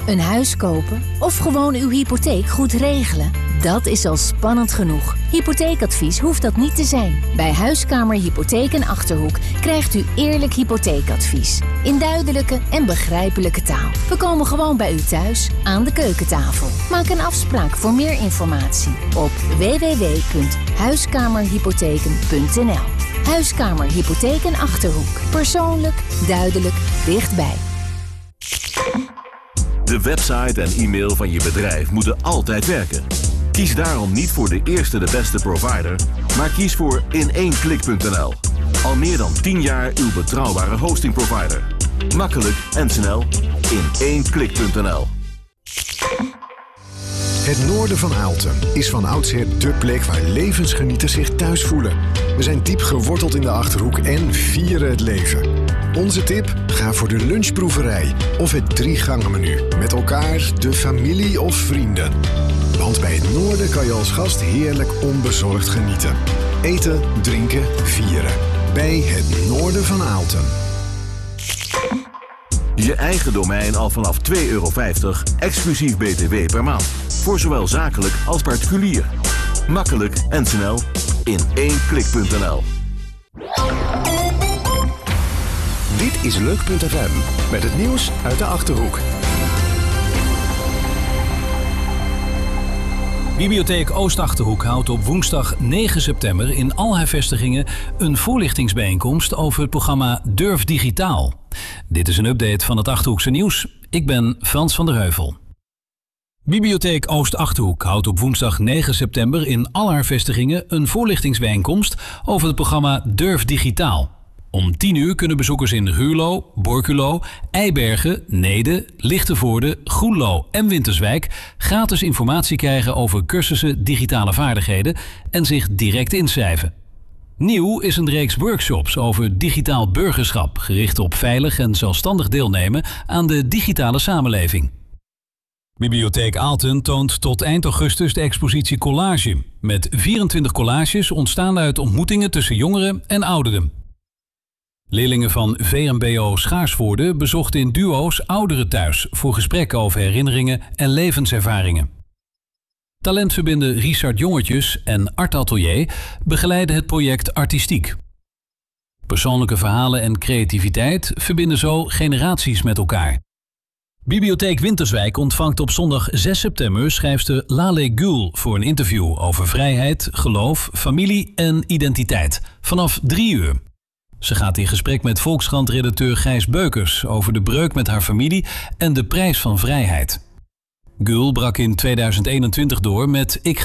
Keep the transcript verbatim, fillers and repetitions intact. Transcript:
Een huis kopen of gewoon uw hypotheek goed regelen? Dat is al spannend genoeg. Hypotheekadvies hoeft dat niet te zijn. Bij Huiskamer Hypotheek en Achterhoek krijgt u eerlijk hypotheekadvies. In duidelijke en begrijpelijke taal. We komen gewoon bij u thuis, aan de keukentafel. Maak een afspraak voor meer informatie op w w w punt huiskamerhypotheken punt n l. Huiskamer Hypotheek en Achterhoek. Persoonlijk, duidelijk, dichtbij. De website en e-mail van je bedrijf moeten altijd werken. Kies daarom niet voor de eerste de beste provider, maar kies voor in één klik punt n l. Al meer dan tien jaar uw betrouwbare hostingprovider. Makkelijk en snel in één klik punt n l. Het noorden van Aalten is van oudsher dé plek waar levensgenieters zich thuis voelen. We zijn diep geworteld in de Achterhoek en vieren het leven. Onze tip? Ga voor de lunchproeverij of het drie gangen menu. Met elkaar, de familie of vrienden. Want bij het noorden kan je als gast heerlijk onbezorgd genieten. Eten, drinken, vieren. Bij het noorden van Aalten. Je eigen domein al vanaf twee euro vijftig, exclusief B T W per maand. Voor zowel zakelijk als particulier. Makkelijk en snel in één klik punt n l. Dit is Leuk punt f m met het nieuws uit de Achterhoek. Bibliotheek Oost-Achterhoek houdt op woensdag negen september in al haar vestigingen een voorlichtingsbijeenkomst over het programma Durf Digitaal. Dit is een update van het Achterhoekse nieuws. Ik ben Frans van der Heuvel. Bibliotheek Oost-Achterhoek houdt op woensdag negen september in al haar vestigingen een voorlichtingsbijeenkomst over het programma Durf Digitaal. Om tien uur kunnen bezoekers in Ruurlo, Borculo, Eibergen, Neede, Lichtenvoorde, Groenlo en Winterswijk gratis informatie krijgen over cursussen digitale vaardigheden en zich direct inschrijven. Nieuw is een reeks workshops over digitaal burgerschap, gericht op veilig en zelfstandig deelnemen aan de digitale samenleving. Bibliotheek Aalten toont tot eind augustus de expositie Collage, met vierentwintig collages ontstaan uit ontmoetingen tussen jongeren en ouderen. Leerlingen van V M B O Schaarsvoorde bezochten in duo's ouderen thuis voor gesprekken over herinneringen en levenservaringen. Talentverbinder Richard Jongertjes en Art Atelier begeleiden het project Artistiek. Persoonlijke verhalen en creativiteit verbinden zo generaties met elkaar. Bibliotheek Winterswijk ontvangt op zondag zes september schrijfster Lale Gül voor een interview over vrijheid, geloof, familie en identiteit vanaf drie uur. Ze gaat in gesprek met Volkskrant-redacteur Gijs Beukers over de breuk met haar familie en de prijs van vrijheid. Gül brak in tweeduizend eenentwintig door met Ik